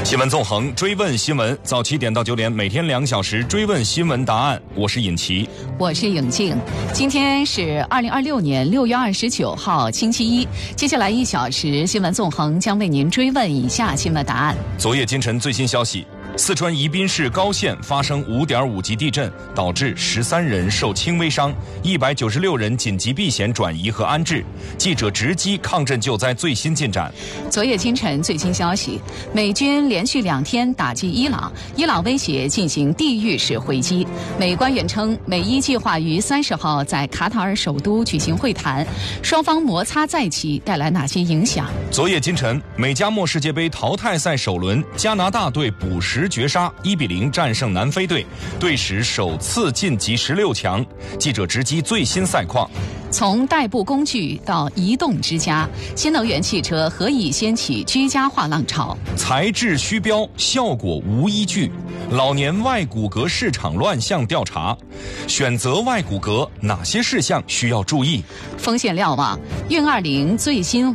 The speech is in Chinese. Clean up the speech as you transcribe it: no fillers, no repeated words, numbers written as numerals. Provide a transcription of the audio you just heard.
新闻纵横，追问新闻，早7点到9点，每天2小时追问新闻答案。我是尹奇， 我是颖静。今天是2026年6月29号，星期一。接下来1小时，新闻纵横将为您追问以下新闻答案。 昨夜今晨最新消息。四川宜宾市高县发生5.5级地震，导致13人受轻微伤，196人紧急避险转移和安置。记者直击抗震救灾最新进展。 昨夜今晨最新消息，美军连续2天打击伊朗，伊朗威胁进行地狱式回击。美官员称，美伊计划于30号在卡塔尔首都举行会谈，双方摩擦再起，带来哪些影响？ 昨夜今晨，美加墨世界杯淘汰赛首轮，加拿大队补时绝杀1-0战胜南非队，队史首次晋级16强。记者直击最新赛况。 从代步工具到移动之家，新能源汽车何以掀起居家化浪潮？ 材质虚标，效果无依据。老年外骨骼市场乱象调查，选择外骨骼哪些事项需要注意？ 风险瞭望，运20最新